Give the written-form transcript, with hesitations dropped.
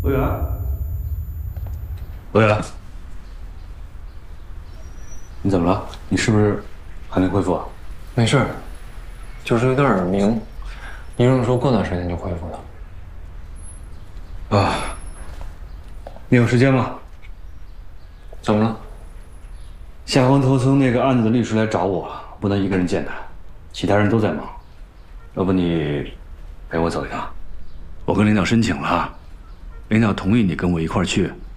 欧阳，欧阳，你怎么了？你是不是还没恢复啊？ 没事儿，就是有点耳鸣，医生说过段时间就恢复了。 啊，你有时间吗？ 怎么了？ 下方头层那个案子的律师来找我，不能一个人见他，其他人都在忙。要不你陪我走一趟？我跟领导申请了，领导同意你跟我一块儿去，